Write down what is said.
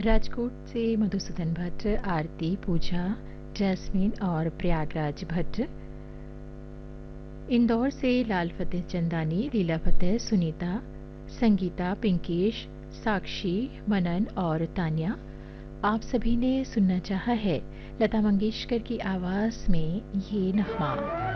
राजकोट से मधुसूदन भट्ट, आरती, पूजा, जैस्मीन और प्रयागराज भट्ट। इंदौर से लाल फतेह चंदानी, लीला फतेह, सुनीता, संगीता, पिंकेश, साक्षी, मनन और तान्या। आप सभी ने सुनना चाहा है लता मंगेशकर की आवाज में ये नगमा।